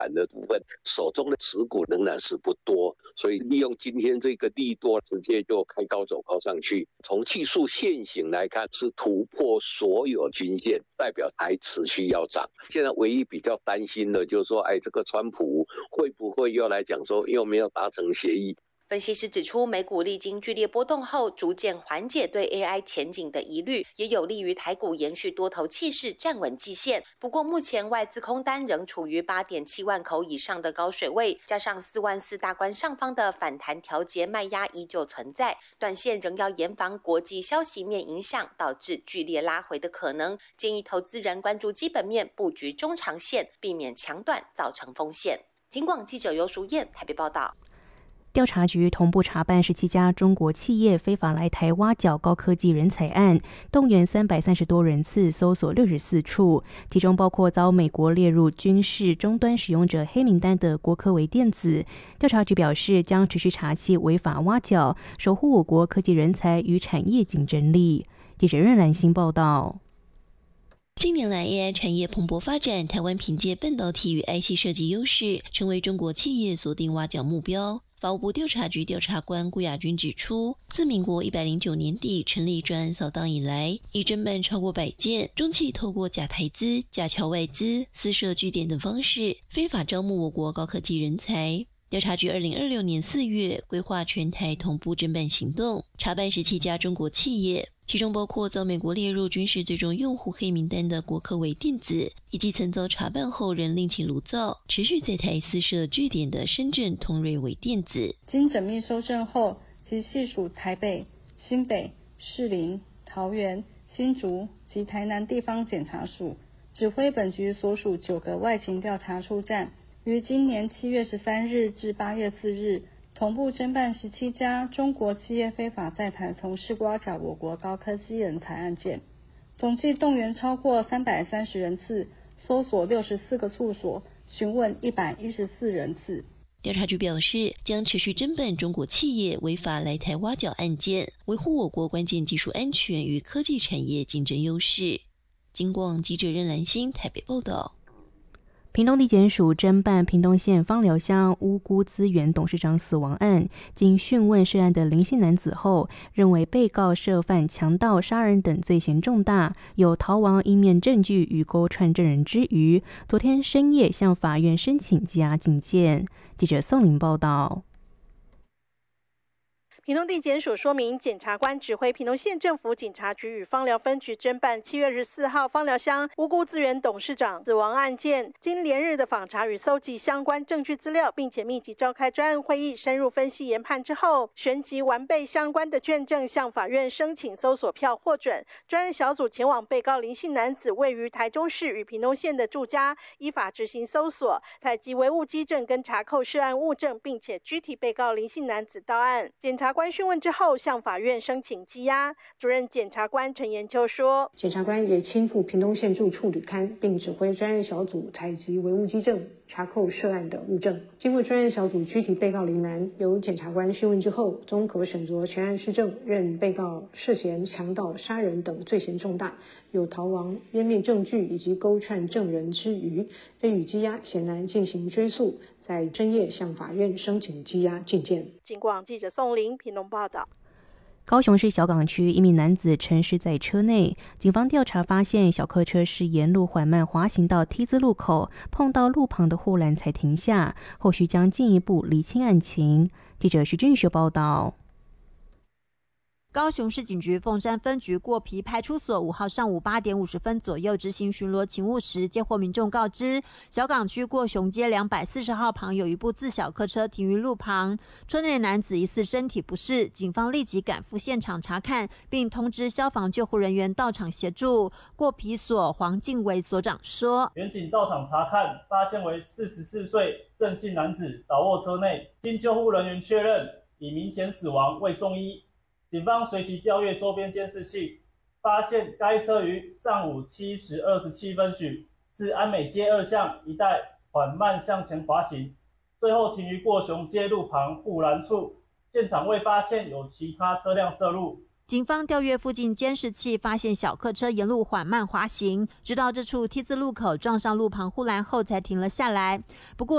盘的部分，手中的持股仍然是不多，所以利用今天这个利多，直接就开高走高上去。从技术线型来看，是突破所有均线，代表还持续要涨。现在唯一比较担心的就是说，这个川普会不会又来讲说又没有达成协议？ 分析师指出，美股历经剧烈波动后，逐渐缓解对 AI 前景的疑虑，也有利于台股延续多头气势，站稳季线。不过，目前外资空单仍处于 8.7 万口以上的高水位，加上4万4大关上方的反弹调节卖压依旧存在，短线仍要严防国际消息面影响导致剧烈拉回的可能。建议投资人关注基本面，布局中长线，避免强短造成风险。警广记者尤淑燕台北报道。 调查局同步查办17家中国企业非法来台挖角高科技人才案，动员330多人次，搜索64处，其中包括遭美国列入军事终端使用者黑名单的国科微电子。调查局表示，将持续查缉违法挖角，守护我国科技人才与产业竞争力。记者任兰欣报道。 近年来 AI 产业蓬勃发展，台湾凭借半导体与 IC 设计优势，成为中国企业锁定挖角目标。法务部调查局调查官顾亚军指出，自民国109年底成立专案扫荡以来，已侦办超过100件，中企透过假台资、假侨外资、私设据点等方式，非法招募我国高科技人才。调查局2026年4月规划全台同步侦办行动，查办17家中国企业，其中包括遭美国列入军事最终用户黑名单的国科微电子，以及曾遭查办后仍另起炉灶，持续在台私设据点的深圳通瑞微电子。 经缜密搜证后，及系属台北、新北、士林、桃园、新竹及台南地方检察署，指挥本局所属9个外勤调查处站，于今年7月13日至8月4日，同步侦办17家中国企业非法在台从事挖角我国高科技人才案件，总计动员超过330人次，搜索64个处所，询问114人次。 调查局表示，将持续侦办中国企业违法来台挖角案件，维护我国关键技术安全与科技产业竞争优势。警广记者任兰欣台北报道。 屏东地检署侦办屏东县枋寮乡乌菇资源董事长死亡案，经讯问涉案的林姓男子后，认为被告涉犯强盗、杀人等罪嫌重大，有逃亡应面证据与勾串证人之余，昨天深夜向法院申请羁押禁见。记者宋玲报道。 屏东地检署说明，检察官指挥屏东县政府警察局与枋寮分局侦办7月14号枋寮乡乌菇资源董事长死亡案件，经连日的访查与搜集相关证据资料，并且密集召开专案会议，深入分析研判之后，旋即完备相关的卷证，向法院申请搜索票获准。专案小组前往被告林姓男子位于台中市与屏东县的住家，依法执行搜索，采集唯物基证跟查扣涉案物证，并且拘提被告林姓男子到案。检察官讯问之后，向法院申请羁押。主任检察官陈延秋说， 检察官也亲赴屏东县住处履勘，并指挥专案小组采集唯物基证，查扣涉案的物证。经过专案小组拘提被告林男，由检察官讯问之后，综合审酌全案事证，认被告涉嫌强盗、杀人等罪嫌重大，有逃亡、湮灭证据以及勾串证人之余，被予羁押，显然进行追诉，在深夜向法院申请羁押禁见。 警广记者宋玲屏东报道。 高雄市小港区一名男子沉尸在车内，警方调查发现小客车是沿路缓慢滑行到 T 字路口，碰到路旁的护栏才停下，后续将进一步厘清案情。记者徐俊秀报道。 高雄市警局凤山分局过皮派出所5号上午8点50分左右执行巡逻勤务时，接获民众告知，小港区过雄街240号旁有一部自小客车停于路旁，车内男子疑似身体不适，警方立即赶赴现场查看，并通知消防救护人员到场协助。过皮所黄敬伟所长说， 员警到场查看，发现为44岁郑姓男子倒卧车内，经救护人员确认已明显死亡，未送医。警方随即调阅周边监视器，发现该车于上午7时27分许自安美街2巷一带缓慢向前滑行，最后停于过雄街路旁护栏处，现场未发现有其他车辆涉入。 警方调阅附近监视器，发现小客车沿路缓慢滑行，直到这处 T 字路口撞上路旁护栏后才停了下来。不过